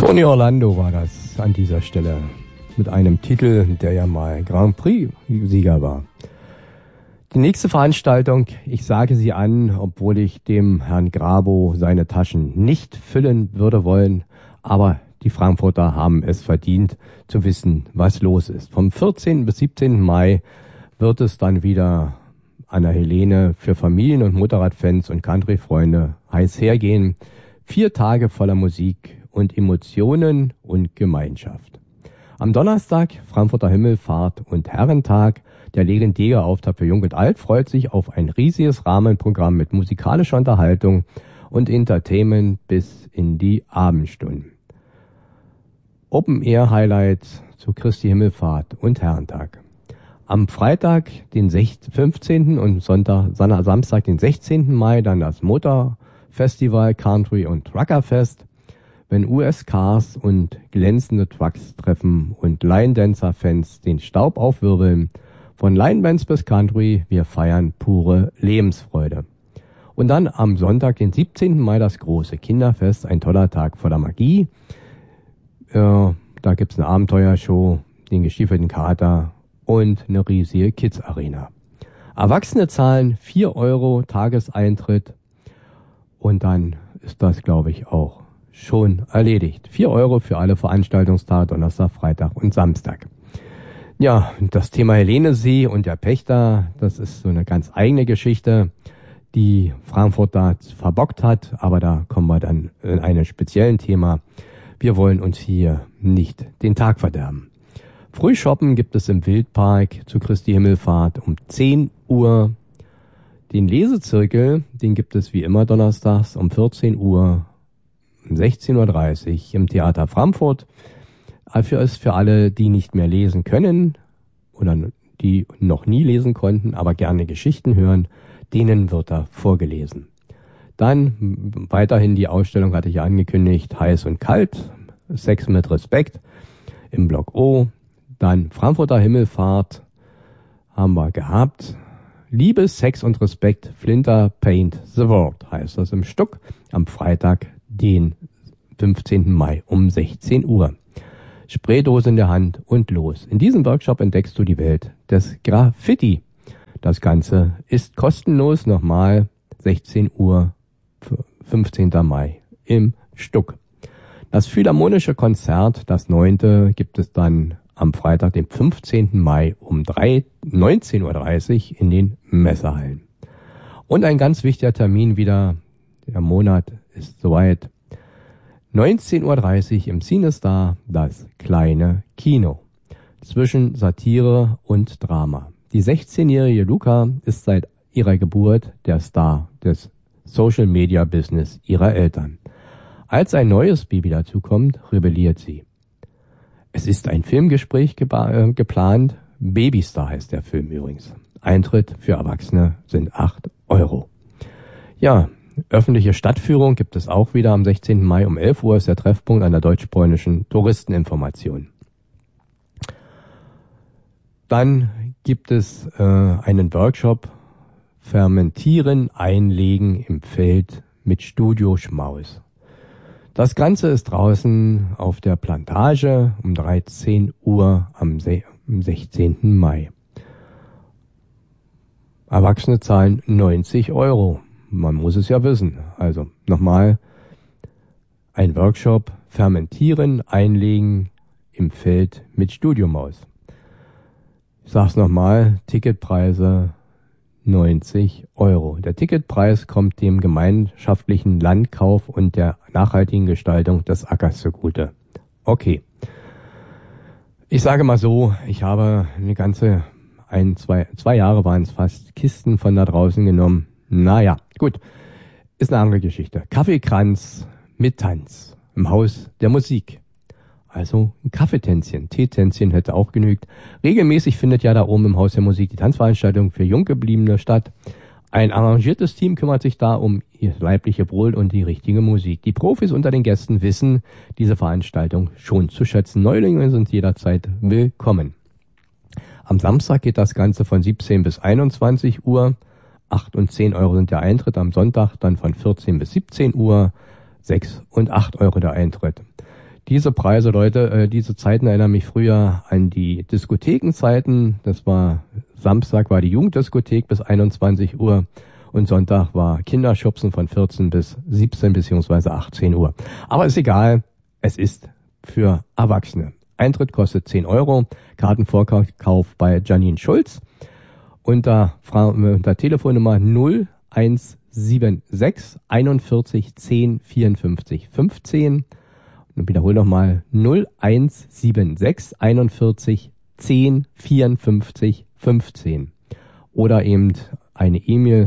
Tony Orlando war das an dieser Stelle mit einem Titel, der ja mal Grand Prix-Sieger war. Die nächste Veranstaltung, ich sage sie an, obwohl ich dem Herrn Grabo seine Taschen nicht füllen würde wollen, aber die Frankfurter haben es verdient zu wissen, was los ist. Vom 14. bis 17. Mai wird es dann wieder an der Helene für Familien- und Motorradfans und Country-Freunde heiß hergehen. 4 Tage voller Musik und Emotionen und Gemeinschaft. Am Donnerstag Frankfurter Himmelfahrt und Herrentag. Der legendäre Auftakt für Jung und Alt freut sich auf ein riesiges Rahmenprogramm mit musikalischer Unterhaltung und Entertainment bis in die Abendstunden. Open-Air-Highlights zu Christi Himmelfahrt und Herrentag. Am Freitag, den 15. und Samstag, den 16. Mai, dann das Motorfestival Country und Truckerfest. Wenn US-Cars und glänzende Trucks treffen und Line-Dancer-Fans den Staub aufwirbeln, von Line-Bands bis Country, wir feiern pure Lebensfreude. Und dann am Sonntag, den 17. Mai, das große Kinderfest, ein toller Tag voller Magie. Da gibt's eine Abenteuershow, den gestiefelten Kater und eine riesige Kids-Arena. Erwachsene zahlen 4 Euro Tageseintritt und dann ist das, glaube ich, auch schon erledigt. 4 Euro für alle Veranstaltungstage, Donnerstag, Freitag und Samstag. Ja, das Thema Helenesee und der Pächter, das ist so eine ganz eigene Geschichte, die Frankfurt da verbockt hat, aber da kommen wir dann in einem speziellen Thema. Wir wollen uns hier nicht den Tag verderben. Frühshoppen gibt es im Wildpark zu Christi Himmelfahrt um 10 Uhr. Den Lesezirkel, den gibt es wie immer donnerstags um 14 Uhr. Um 16.30 Uhr im Theater Frankfurt. Dafür ist für alle, die nicht mehr lesen können oder die noch nie lesen konnten, aber gerne Geschichten hören, denen wird da vorgelesen. Dann weiterhin die Ausstellung, hatte ich ja angekündigt, Heiß und Kalt, Sex mit Respekt im Block O. Dann Frankfurter Himmelfahrt haben wir gehabt. Liebe, Sex und Respekt, Flinter Paint the World heißt das im Stuck am Freitag, den 15. Mai um 16 Uhr. Spraydose in der Hand und los. In diesem Workshop entdeckst du die Welt des Graffiti. Das Ganze ist kostenlos, nochmal 16 Uhr, 15. Mai im Stuck. Das Philharmonische Konzert, das 9. gibt es dann am Freitag, den 15. Mai um 19.30 Uhr in den Messehallen. Und ein ganz wichtiger Termin wieder, der Monat ist soweit. 19.30 Uhr im CineStar, das kleine Kino. Zwischen Satire und Drama. Die 16-jährige Luca ist seit ihrer Geburt der Star des Social-Media-Business ihrer Eltern. Als ein neues Baby dazukommt, rebelliert sie. Es ist ein Filmgespräch geplant. Babystar heißt der Film übrigens. Eintritt für Erwachsene sind 8 Euro. Ja, öffentliche Stadtführung gibt es auch wieder am 16. Mai um 11 Uhr ist der Treffpunkt an der deutsch-polnischen Touristeninformation. Dann gibt es einen Workshop Fermentieren, Einlegen im Feld mit Studio Schmaus. Das Ganze ist draußen auf der Plantage um 13 Uhr am 16. Mai. Erwachsene zahlen 90 Euro. Man muss es ja wissen. Also nochmal, ein Workshop, Fermentieren, Einlegen im Feld mit Studiomaus. Ich sag's nochmal, Ticketpreise 90 Euro. Der Ticketpreis kommt dem gemeinschaftlichen Landkauf und der nachhaltigen Gestaltung des Ackers zugute. Okay. Ich sage mal so, ich habe eine ganze, zwei Jahre waren es fast, Kisten von da draußen genommen. Naja, gut. Ist eine andere Geschichte. Kaffeekranz mit Tanz im Haus der Musik. Also ein Kaffeetänzchen, Teetänzchen hätte auch genügt. Regelmäßig findet ja da oben im Haus der Musik die Tanzveranstaltung für Junggebliebene statt. Ein arrangiertes Team kümmert sich da um ihr leibliche Wohl und die richtige Musik. Die Profis unter den Gästen wissen diese Veranstaltung schon zu schätzen. Neulinge sind jederzeit willkommen. Am Samstag geht das Ganze von 17 bis 21 Uhr. 8 und 10 Euro sind der Eintritt. Am Sonntag dann von 14 bis 17 Uhr. 6 und 8 Euro der Eintritt. Diese Preise, Leute, diese Zeiten erinnern mich früher an die Diskothekenzeiten. Das war Samstag war die Jugenddiskothek bis 21 Uhr und Sonntag war Kinderschubsen von 14 bis 17 bzw. 18 Uhr. Aber ist egal, es ist für Erwachsene. Eintritt kostet 10 Euro, Kartenvorkauf bei Janine Schulz unter Telefonnummer 0176 41 10 54 15. Und wiederhole nochmal 0176 41 10 54 15. Oder eben eine E-Mail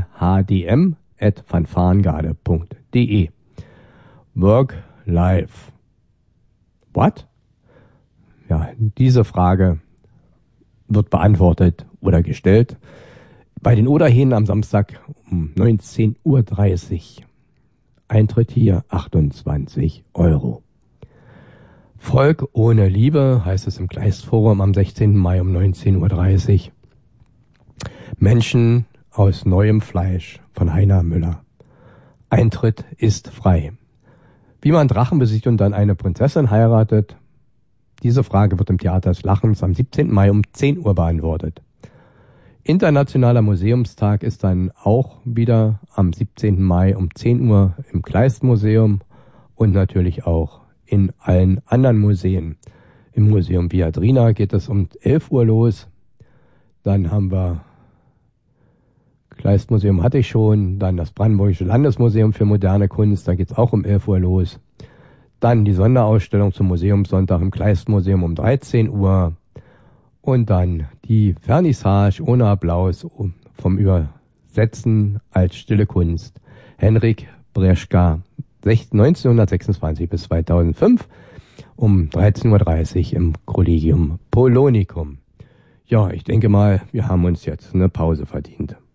hdm@fanfarengarde.de. Work, life. What? Ja, diese Frage wird beantwortet oder gestellt bei den Oderhähnen am Samstag um 19.30 Uhr. Eintritt hier 28 Euro. Volk ohne Liebe heißt es im Kleistforum am 16. Mai um 19.30 Uhr. Menschen aus neuem Fleisch von Heiner Müller. Eintritt ist frei. Wie man Drachen besiegt und dann eine Prinzessin heiratet, diese Frage wird im Theater des Lachens am 17. Mai um 10 Uhr beantwortet. Internationaler Museumstag ist dann auch wieder am 17. Mai um 10 Uhr im Kleistmuseum und natürlich auch in allen anderen Museen. Im Museum Viadrina geht es um 11 Uhr los. Dann haben wir Kleistmuseum hatte ich schon, dann das Brandenburgische Landesmuseum für moderne Kunst, da geht es auch um 11 Uhr los. Dann die Sonderausstellung zum Museumssonntag im Kleistmuseum um 13 Uhr. Und dann die Vernissage ohne Applaus vom Übersetzen als stille Kunst. Henrik Breschka, 1926 bis 2005 um 13.30 Uhr im Collegium Polonicum. Ja, ich denke mal, wir haben uns jetzt eine Pause verdient.